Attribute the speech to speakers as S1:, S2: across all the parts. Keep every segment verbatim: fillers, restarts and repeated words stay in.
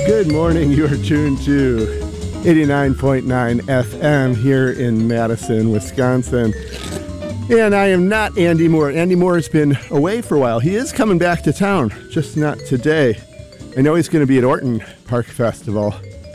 S1: Good morning. You are tuned to eighty-nine point nine F M here in Madison, Wisconsin. And I am not Andy Moore. Andy Moore has been away for a while. He is coming back to town, just not today. I know he's going to be at Orton Park Festival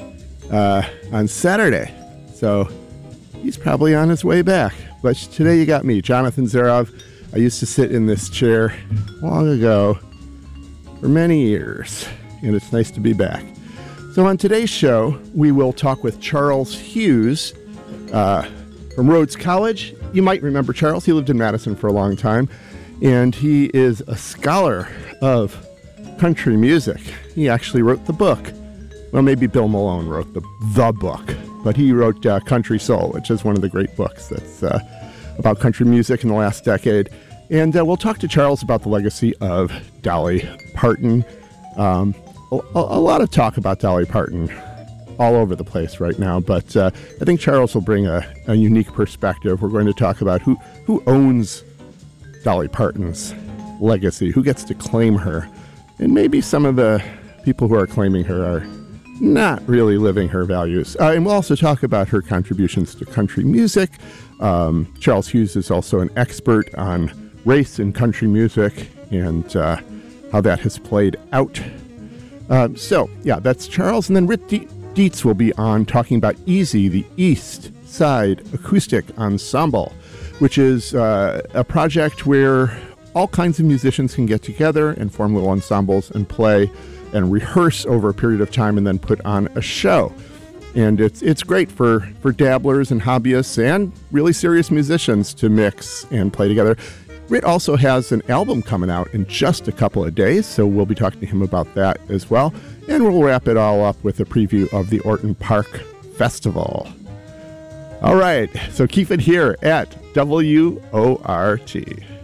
S1: uh, on Saturday. So he's probably on his way back. But today you got me, Jonathan Zarov. I used to sit in this chair long ago for many years, and it's nice to be back. So on today's show, we will talk with Charles Hughes uh, from Rhodes College. You might remember Charles. He lived in Madison for a long time, and he is a scholar of country music. He actually wrote the book. Well, maybe Bill Malone wrote the, the book, but he wrote uh, Country Soul, which is one of the great books that's uh, about country music in the last decade. And uh, we'll talk to Charles about the legacy of Dolly Parton. Um, a, a lot of talk about Dolly Parton all over the place right now, but uh, I think Charles will bring a, a unique perspective. We're going to talk about who, who owns Dolly Parton's legacy, who gets to claim her, and maybe some of the people who are claiming her are not really living her values. Uh, and we'll also talk about her contributions to country music. Um, Charles Hughes is also an expert on race in country music and uh, how that has played out. Uh, so, yeah, that's Charles. And then Rick De- Dietz will be on talking about Easy, the East Side Acoustic Ensemble, which is uh, a project where all kinds of musicians can get together and form little ensembles and play and rehearse over a period of time and then put on a show. And it's it's great for, for dabblers and hobbyists and really serious musicians to mix and play together. Rit also has an album coming out in just a couple of days, so we'll be talking to him about that as well. And we'll wrap it all up with a preview of the Orton Park Festival. All right, so keep it here at W O R T.